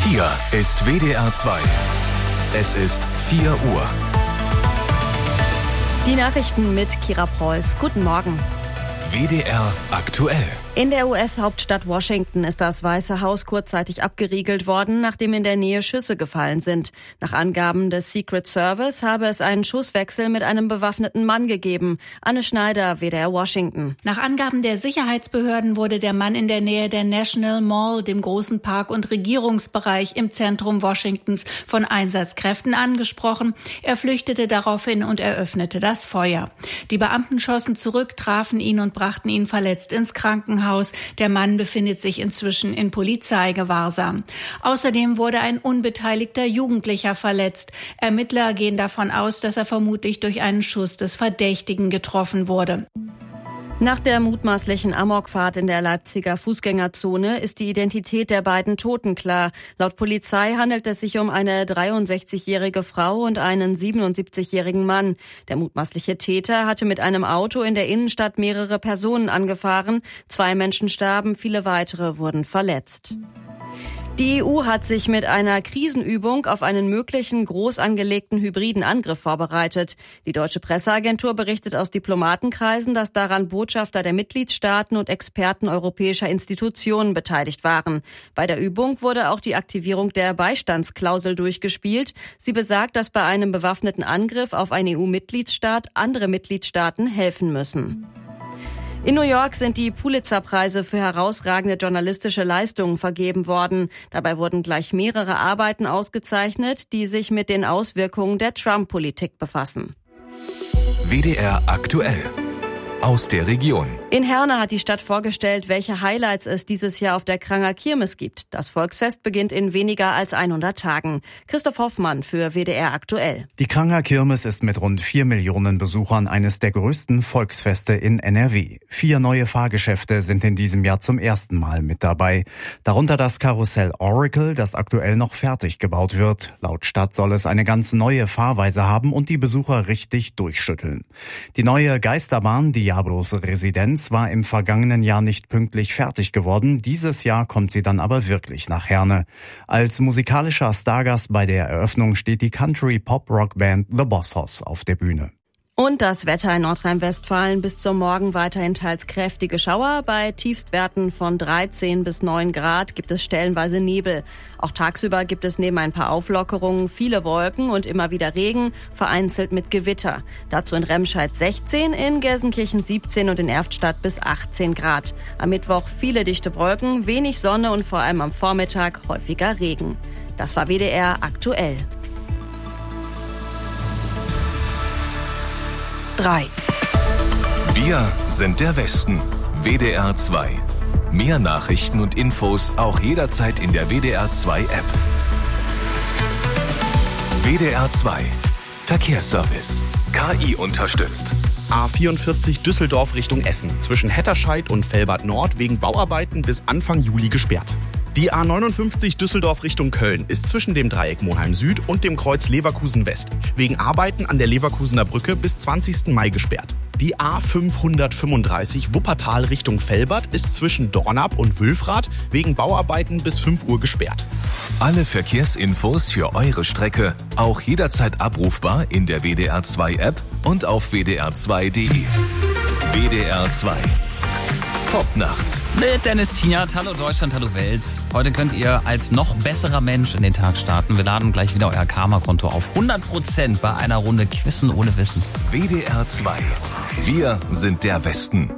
Hier ist WDR 2. Es ist 4 Uhr. Die Nachrichten mit Kira Preuß. Guten Morgen. WDR aktuell. In der US-Hauptstadt Washington ist das Weiße Haus kurzzeitig abgeriegelt worden, nachdem in der Nähe Schüsse gefallen sind. Nach Angaben des Secret Service habe es einen Schusswechsel mit einem bewaffneten Mann gegeben. Anne Schneider, WDR Washington. Nach Angaben der Sicherheitsbehörden wurde der Mann in der Nähe der National Mall, dem großen Park- und Regierungsbereich im Zentrum Washingtons, von Einsatzkräften angesprochen. Er flüchtete daraufhin und eröffnete das Feuer. Die Beamten schossen zurück, trafen ihn und brachten ihn verletzt ins Krankenhaus. Der Mann befindet sich inzwischen in Polizeigewahrsam. Außerdem wurde ein unbeteiligter Jugendlicher verletzt. Ermittler gehen davon aus, dass er vermutlich durch einen Schuss des Verdächtigen getroffen wurde. Nach der mutmaßlichen Amokfahrt in der Leipziger Fußgängerzone ist die Identität der beiden Toten klar. Laut Polizei handelt es sich um eine 63-jährige Frau und einen 77-jährigen Mann. Der mutmaßliche Täter hatte mit einem Auto in der Innenstadt mehrere Personen angefahren. 2 Menschen starben, viele weitere wurden verletzt. Die EU hat sich mit einer Krisenübung auf einen möglichen groß angelegten hybriden Angriff vorbereitet. Die deutsche Presseagentur berichtet aus Diplomatenkreisen, dass daran Botschafter der Mitgliedstaaten und Experten europäischer Institutionen beteiligt waren. Bei der Übung wurde auch die Aktivierung der Beistandsklausel durchgespielt. Sie besagt, dass bei einem bewaffneten Angriff auf einen EU-Mitgliedsstaat andere Mitgliedstaaten helfen müssen. In New York sind die Pulitzer-Preise für herausragende journalistische Leistungen vergeben worden. Dabei wurden gleich mehrere Arbeiten ausgezeichnet, die sich mit den Auswirkungen der Trump-Politik befassen. WDR aktuell. Aus der Region. In Herne hat die Stadt vorgestellt, welche Highlights es dieses Jahr auf der Kranger Kirmes gibt. Das Volksfest beginnt in weniger als 100 Tagen. Christoph Hoffmann für WDR aktuell. Die Kranger Kirmes ist mit rund 4 Millionen Besuchern eines der größten Volksfeste in NRW. 4 neue Fahrgeschäfte sind in diesem Jahr zum ersten Mal mit dabei. Darunter das Karussell Oracle, das aktuell noch fertig gebaut wird. Laut Stadt soll es eine ganz neue Fahrweise haben und die Besucher richtig durchschütteln. Die neue Geisterbahn, die Diablos Residenz, war im vergangenen Jahr nicht pünktlich fertig geworden. Dieses Jahr kommt sie dann aber wirklich nach Herne. Als musikalischer Stargast bei der Eröffnung steht die Country-Pop-Rock-Band The Boss Hoss auf der Bühne. Und das Wetter in Nordrhein-Westfalen bis zum Morgen weiterhin teils kräftige Schauer. Bei Tiefstwerten von 13 bis 9 Grad gibt es stellenweise Nebel. Auch tagsüber gibt es neben ein paar Auflockerungen viele Wolken und immer wieder Regen, vereinzelt mit Gewitter. Dazu in Remscheid 16, in Gelsenkirchen 17 und in Erftstadt bis 18 Grad. Am Mittwoch viele dichte Wolken, wenig Sonne und vor allem am Vormittag häufiger Regen. Das war WDR aktuell. 3. Wir sind der Westen. WDR 2. Mehr Nachrichten und Infos auch jederzeit in der WDR 2 App. WDR 2. Verkehrsservice. KI unterstützt. A44 Düsseldorf Richtung Essen. Zwischen Hetterscheid und Velbert Nord wegen Bauarbeiten bis Anfang Juli gesperrt. Die A59 Düsseldorf Richtung Köln ist zwischen dem Dreieck Monheim Süd und dem Kreuz Leverkusen West wegen Arbeiten an der Leverkusener Brücke bis 20. Mai gesperrt. Die A535 Wuppertal Richtung Velbert ist zwischen Dornap und Wülfrath wegen Bauarbeiten bis 5 Uhr gesperrt. Alle Verkehrsinfos für eure Strecke auch jederzeit abrufbar in der WDR 2 App und auf wdr2.de. WDR 2. Top nachts. Mit Dennis Tienert. Hallo Deutschland, hallo Welt. Heute könnt ihr als noch besserer Mensch in den Tag starten. Wir laden gleich wieder euer Karma-Konto auf 100% bei einer Runde Quizzen ohne Wissen. WDR 2. Wir sind der Westen.